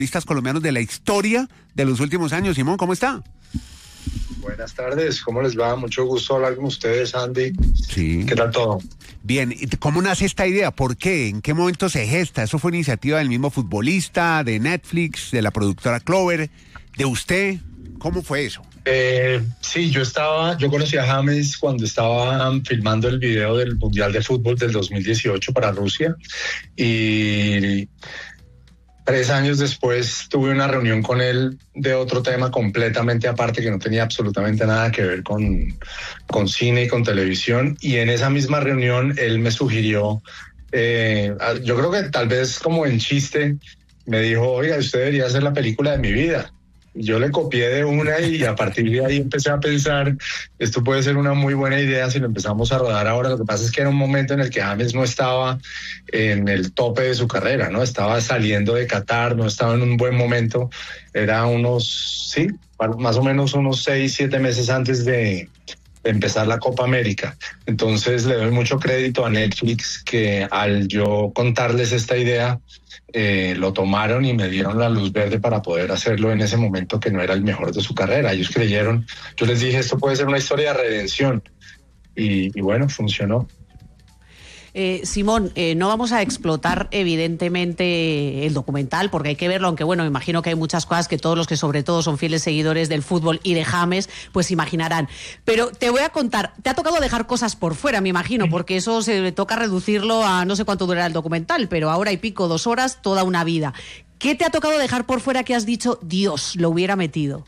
futbolistas colombianos de la historia de los últimos años. Simón, ¿cómo está? Buenas tardes, ¿cómo les va? Mucho gusto hablar con ustedes, Andy. Sí. ¿Qué tal todo? Bien, ¿cómo nace esta idea? ¿Por qué? ¿En qué momento se gesta? ¿Eso fue iniciativa del mismo futbolista, de Netflix, de la productora Clover, de usted? ¿Cómo fue eso? Sí, yo conocí a James cuando estaba filmando el video del Mundial de Fútbol del 2018 para Rusia, y 3 años después tuve una reunión con él de otro tema completamente aparte que no tenía absolutamente nada que ver con cine y con televisión, y en esa misma reunión él me sugirió, yo creo que tal vez como en chiste, me dijo, oiga, usted debería hacer la película de mi vida. Yo le copié de una y a partir de ahí empecé a pensar, esto puede ser una muy buena idea si lo empezamos a rodar ahora. Lo que pasa es que era un momento en el que James no estaba en el tope de su carrera, ¿no? Estaba saliendo de Qatar, no estaba en un buen momento. Era más o menos unos 6, 7 meses antes de empezar la Copa América. Entonces le doy mucho crédito a Netflix que al yo contarles esta idea, lo tomaron y me dieron la luz verde para poder hacerlo en ese momento que no era el mejor de su carrera. Ellos creyeron, yo les dije, esto puede ser una historia de redención, y bueno, funcionó. Simón, no vamos a explotar evidentemente el documental porque hay que verlo, aunque bueno, me imagino que hay muchas cosas que todos los que sobre todo son fieles seguidores del fútbol y de James pues imaginarán, pero te voy a contar, te ha tocado dejar cosas por fuera, me imagino, porque eso se toca reducirlo a no sé cuánto durará el documental, pero ahora y pico, 2 horas, toda una vida. ¿Qué te ha tocado dejar por fuera que has dicho, Dios, lo hubiera metido?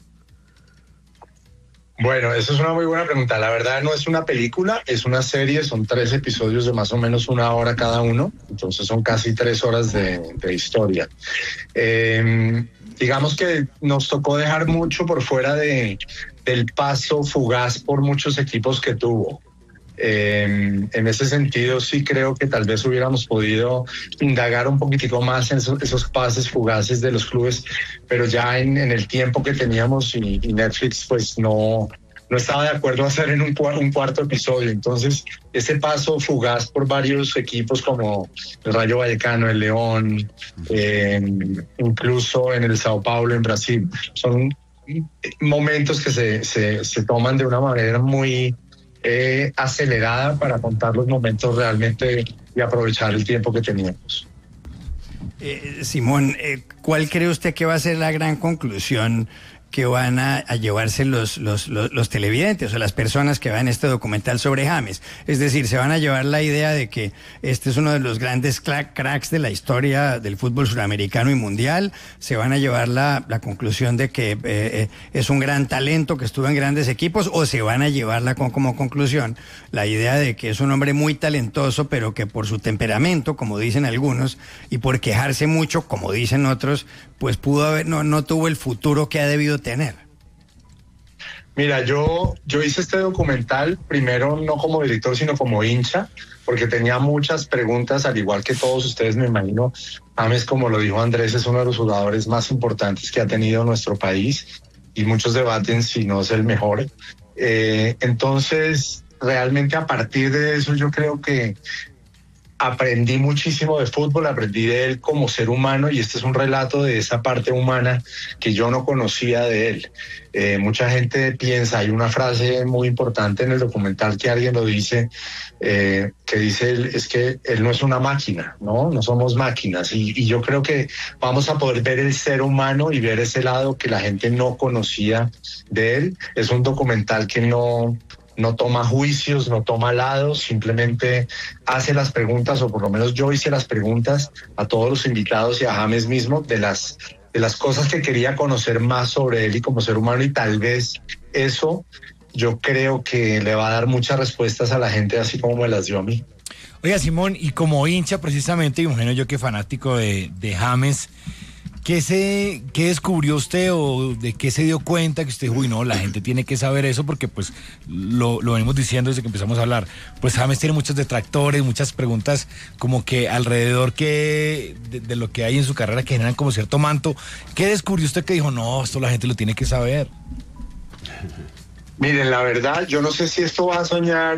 Bueno, eso es una muy buena pregunta. La verdad no es una película, es una serie, son 3 episodios de más o menos 1 hora cada uno, entonces son casi 3 horas de historia. Digamos que nos tocó dejar mucho por fuera del paso fugaz por muchos equipos que tuvo. En ese sentido sí creo que tal vez hubiéramos podido indagar un poquitico más en esos pases fugaces de los clubes, pero ya en el tiempo que teníamos y Netflix pues no estaba de acuerdo a hacer en un cuarto episodio. Entonces ese paso fugaz por varios equipos como el Rayo Vallecano, el León, incluso en el Sao Paulo en Brasil, son momentos que se toman de una manera muy acelerada para contar los momentos realmente y aprovechar el tiempo que teníamos. Simón, ¿cuál cree usted que va a ser la gran conclusión que van a llevarse los televidentes o las personas que vean este documental sobre James? Es decir, se van a llevar la idea de que este es uno de los grandes cracks de la historia del fútbol sudamericano y mundial, se van a llevar la conclusión de que es un gran talento que estuvo en grandes equipos, o se van a llevar como conclusión la idea de que es un hombre muy talentoso, pero que por su temperamento, como dicen algunos, y por quejarse mucho, como dicen otros, pues no tuvo el futuro que ha debido tener. Mira, yo hice este documental primero no como director sino como hincha, porque tenía muchas preguntas, al igual que todos ustedes me imagino. James, como lo dijo Andrés, es uno de los jugadores más importantes que ha tenido nuestro país y muchos debaten si no es el mejor. Entonces realmente a partir de eso yo creo que aprendí muchísimo de fútbol, aprendí de él como ser humano, y este es un relato de esa parte humana que yo no conocía de él. Mucha gente piensa, hay una frase muy importante en el documental que alguien lo dice, que dice, es que él no es una máquina, no somos máquinas, y yo creo que vamos a poder ver el ser humano y ver ese lado que la gente no conocía de él. Es un documental que no toma juicios, no toma lados, simplemente hace las preguntas, o por lo menos yo hice las preguntas a todos los invitados y a James mismo de las cosas que quería conocer más sobre él y como ser humano, y tal vez eso yo creo que le va a dar muchas respuestas a la gente, así como me las dio a mí. Oiga, Simón, y como hincha precisamente, imagino yo que fanático de James, ¿qué descubrió usted o de qué se dio cuenta que usted dijo, uy, no, la gente tiene que saber eso? Porque pues lo venimos diciendo desde que empezamos a hablar. Pues James tiene muchos detractores, muchas preguntas como que alrededor de lo que hay en su carrera que generan como cierto manto. ¿Qué descubrió usted que dijo, no, esto la gente lo tiene que saber? Miren, la verdad, yo no sé si esto va a sonar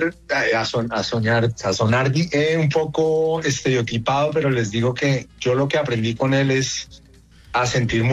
un poco estereotipado, pero les digo que yo lo que aprendí con él es a sentir